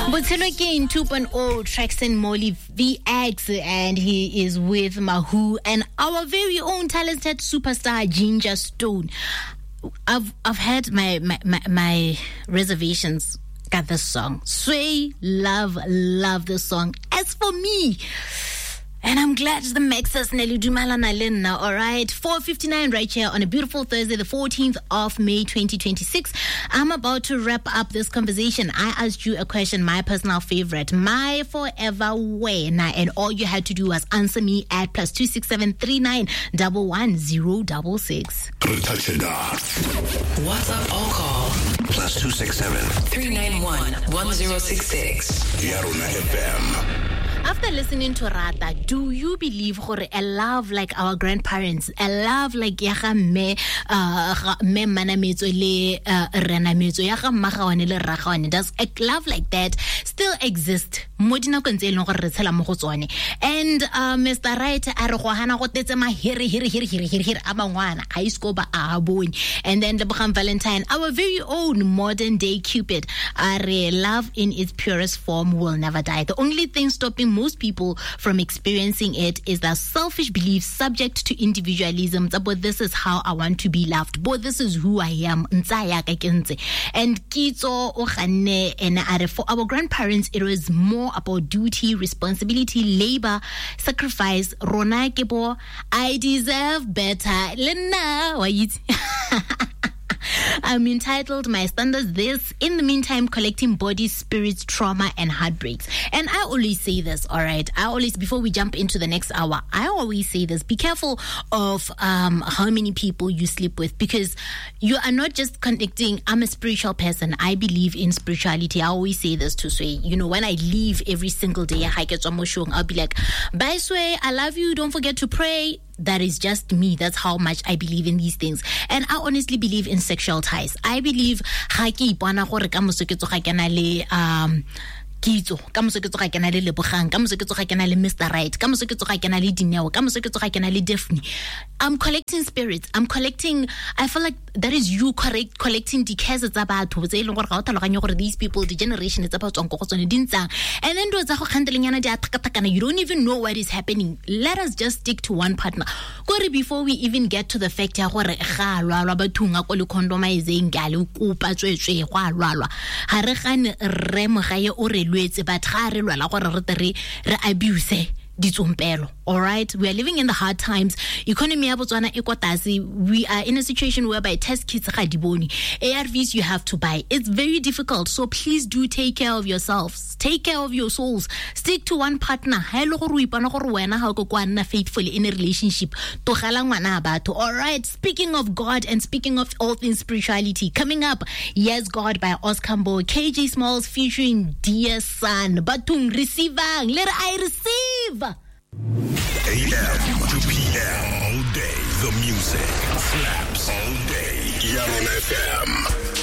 Botshelo ke in 2.0 tracks in Molly VX, and he is with Mahu and our very own talented superstar Ginger Stone. I've had my reservations at this song. Sway, love this song. As for me, and I'm glad the Maxas Nelly Dumalana now, all right? 4:59 right here on a beautiful Thursday, the 14th of May, 2026. I'm about to wrap up this conversation. I asked you a question, my personal favorite, my forever when, and all you had to do was answer me at +26739 11066. WhatsApp or call +267 391 1066. Yarona FM. After listening to Rata, do you believe a love like our grandparents, a love like yaga me manametso le renametso yaga magawane le ragawane, does a love like that still exist? Modina kontse eleng gore re tshela mo go tsone. And Mr. Right a re go hana go tetse ma hiri abangwana a iskoba a bone. And then Lebogam Valentine, our very own modern day Cupid, are love in its purest form will never die. The only thing stopping most people from experiencing it is that selfish beliefs subject to individualism. But this is how I want to be loved. But this is who I am. And kitso and for our grandparents, it was more about duty, responsibility, labor, sacrifice. Rona kebo, I deserve better. Lena, I'm entitled My Standards This. In the meantime, collecting bodies, spirits, trauma, and heartbreaks. And I always say this, all right? Before we jump into the next hour, I always say this. Be careful of how many people you sleep with, because you are not just connecting. I'm a spiritual person. I believe in spirituality. I always say this to Sway. You know, when I leave every single day, I'll be like, bye, Sway. I love you. Don't forget to pray. That is just me. That's how much I believe in these things. And I honestly believe in sexual ties. I believe kitso ka moseketso ga kena le Lebogang, ka moseketso ga kena le Mr. Right, ka moseketso ga kena le Dineo, ka moseketso ga kena le Daphne. I'm collecting spirits. I feel like that is you collecting the cases tsa batho tse eleng gore ga o tlhaloganye gore these people, the generation tsa ba tswang go tsone dintsang, and then do tsa go kgantelenyana di atakana, you don't even know what is happening. Let us just stick to one partner gore before we even get to the fact ya gore ga lwalwa bathunga ko le condomizing ga le kopa tswetswe go a lwalwa ha re gane re mogae o re lwetse ba tga re lwala gore re abuse ditsompelo. All right, we are living in the hard times. Economy ya Botswana e kwa tlase. We are in a situation whereby test kits ga di bone, ARVs you have to buy. It's very difficult, so please do take care of yourselves, take care of your souls, stick to one partner. Ha ile gore o ipana gore wena ha o go kwa nna faithfully in a relationship togela ngwana batho. All right, speaking of God and speaking of all things spirituality, coming up, Yes God by Oscar Mbo, KJ Smalls featuring Dear Son, Batung Receivang, let I receive. AM to PM all day. The music slaps all day. Yarona FM.